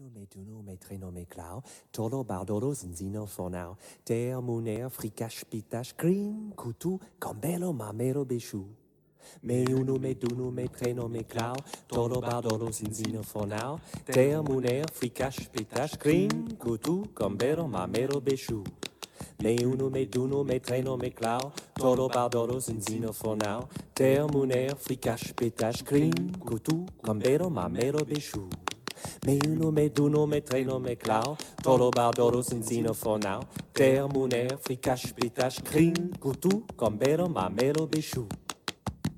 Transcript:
me duno me treno me clau, tolo bardolo zinzino fonau, ter muner fricash pitash cream, kutu, cambello mamero beshu. Me uno me duno me treno me clau, tolo bardolo zinzino fonau, ter muner fricash pitash cream, kutu, cambello mamero beshu. Me uno me duno me treno me clau, tolo bardolo zinzino fonau, ter muner fricash pitash cream, kutu, cambello mamero beshu. Me uno, me duno, me treno, me clau, tolo bardolo, zinzino, fonau, ter, muner, fricash, pitash, kring, kutu, cambero, mamelo, beshu.